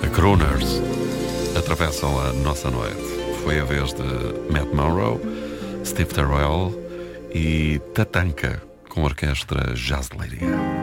Crooners atravessam a nossa noite. Foi a vez de Matt Monro, Steve Terrell e Tatanka com a orquestra Jazz Leiria.